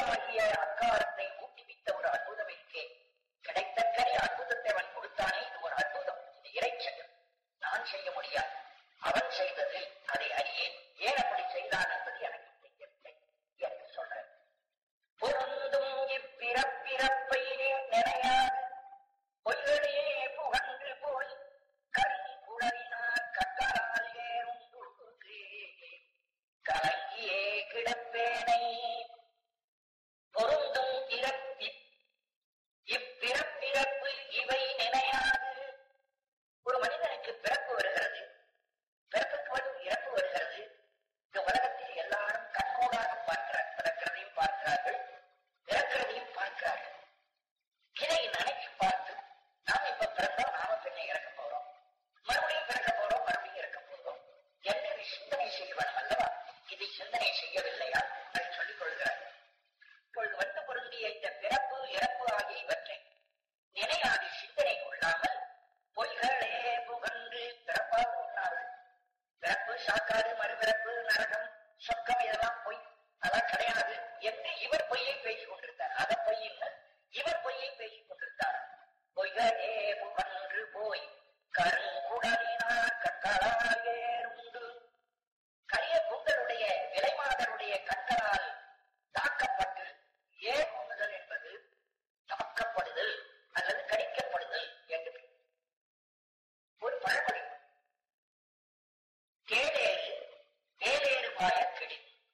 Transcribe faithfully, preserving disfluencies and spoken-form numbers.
கனியாகிய அக்காரத்தை ஊட்டிவித்த ஒரு அற்புதம் இருக்கே. கிடைத்த கனி அற்புதத்தை அவன் கொடுத்தானே, இது ஒரு அற்புதம், இது இறைச்சல். நான் செய்ய முடியாது, அவன் செய்தது அதை அறியேன். ஏன் அப்படி செய்தான் என்பது எனக்கு தெரியவில்லை என்று சொல்றேன். பொருந்தும் இப்பிறப்பிறப்பை நினையாது பொய்களே புகன்று போய் கருங்குழலினார் கக்கரால் ஏறும் கலங்கியே கிடப்பேனை. பொருந்தும் இறப்பி இப்பிறப்பிறப்பு இவை நினையாது. ஒரு மனிதனுக்கு பிறப்பு வருகிறது, பிறப்புக்கு வந்து இறப்பு வருகிறது. இந்த உலகத்தில் எல்லாரும் கண்ணோடாக பார்க்கிறார், பிறக்கிறதையும் பார்க்கிறார்கள், இறக்கிறதையும் பார்க்கிறார்கள். இதை நினைச்சு பார்த்து நாம இப்ப பிறந்தோம், நாம பின்ன இறக்க போறோம், மறுபடியும் பிறக்க போறோம், மறுபடியும் இறக்க போறோம் என்று சிந்தனை செய்வார் அல்லவா? இதை சிந்தனை செய்யவில்லையா அதை சொல்லிக் கொள்கிறார். இப்பொழுது வந்து பொருந்திய இந்த பிறப்பு இறப்பு ஆகிய இவற்றை நினையாது சிந்தனை கொள்ளாமல் பொய்களே புகன்று பிறப்பாக உண்ணார்கள். பிறப்பு சாக்காது, மறுபிறப்பு, நரகம், சொர்க்கம் இதெல்லாம் பொய், அதெல்லாம் கிடையாது என்று இவர் பொய்யை பேசிக் கொண்டிருந்தார். அதை பொய்யில்லை, இவர் பொய்யை பேசிக் கொண்டிருந்தார். பொய்களே புகன்று போய் கருங்குடலினார் கற்களால் ஏறுண்டு. கரிய கூந்தலுடைய விலைமாதருடைய கற்களால்